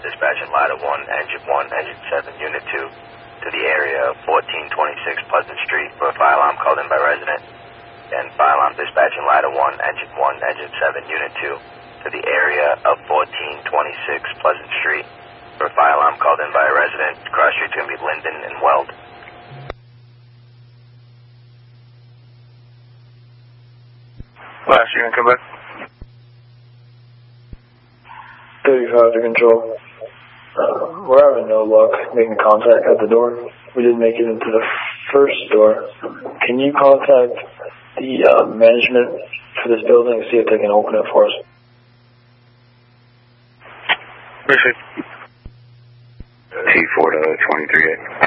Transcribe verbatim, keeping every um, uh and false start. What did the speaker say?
dispatching ladder one, engine one, engine seven, unit two, to the area of fourteen twenty-six Pleasant Street for a fire alarm called in by resident. And fire alarm dispatching ladder one, engine one, engine seven, unit two, to the area of fourteen twenty-six Pleasant Street for a fire alarm called in by a resident. Cross street's going to be Linden and Weld. Last unit, come back. thirty-five to control. Uh, we're having no luck making contact at the door. We didn't make it into the first door. Can you contact the uh, management for this building and see if they can open it for us? Appreciate T four to twenty-three.